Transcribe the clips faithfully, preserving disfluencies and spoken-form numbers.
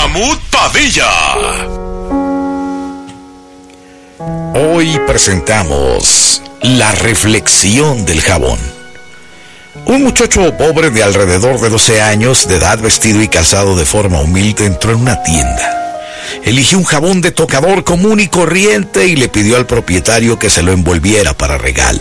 Mahmoud Padilla. Hoy presentamos la reflexión del jabón. Un muchacho pobre de alrededor de doce años de edad, vestido y calzado de forma humilde, entró en una tienda. Eligió un jabón de tocador común y corriente y le pidió al propietario que se lo envolviera para regalo.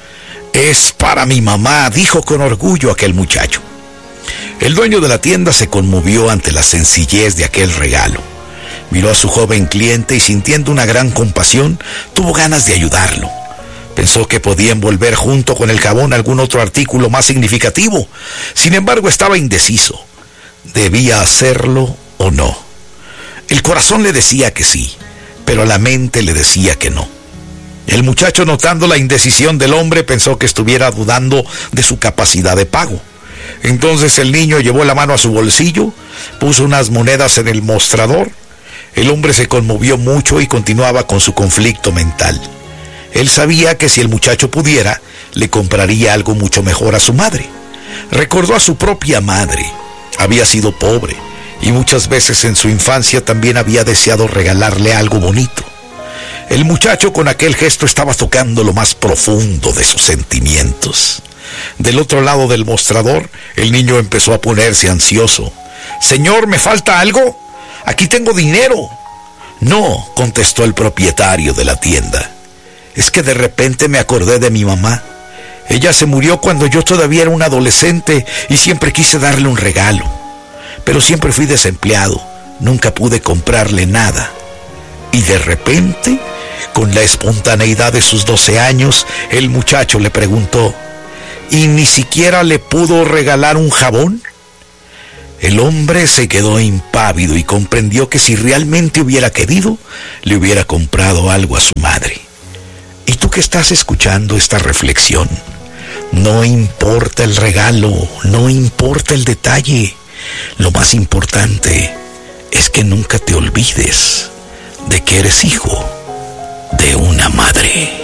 «Es para mi mamá», dijo con orgullo aquel muchacho. El dueño de la tienda se conmovió ante la sencillez de aquel regalo. Miró a su joven cliente y, sintiendo una gran compasión, tuvo ganas de ayudarlo. Pensó que podía envolver junto con el jabón algún otro artículo más significativo. Sin embargo, estaba indeciso. ¿Debía hacerlo o no? El corazón le decía que sí, pero la mente le decía que no. El muchacho, notando la indecisión del hombre, pensó que estuviera dudando de su capacidad de pago. Entonces el niño llevó la mano a su bolsillo, puso unas monedas en el mostrador. El hombre se conmovió mucho y continuaba con su conflicto mental. Él sabía que si el muchacho pudiera, le compraría algo mucho mejor a su madre. Recordó a su propia madre. Había sido pobre y muchas veces en su infancia también había deseado regalarle algo bonito. El muchacho con aquel gesto estaba tocando lo más profundo de sus sentimientos. Del otro lado del mostrador, el niño empezó a ponerse ansioso. «Señor, ¿me falta algo? Aquí tengo dinero». «No», contestó el propietario de la tienda. «Es que de repente me acordé de mi mamá. Ella se murió cuando yo todavía era un adolescente y siempre quise darle un regalo. Pero siempre fui desempleado, nunca pude comprarle nada». Y de repente, con la espontaneidad de sus doce años, el muchacho le preguntó: ¿y ni siquiera le pudo regalar un jabón? El hombre se quedó impávido y comprendió que si realmente hubiera querido, le hubiera comprado algo a su madre. ¿Y tú que estás escuchando esta reflexión? No importa el regalo, no importa el detalle. Lo más importante es que nunca te olvides de que eres hijo de una madre.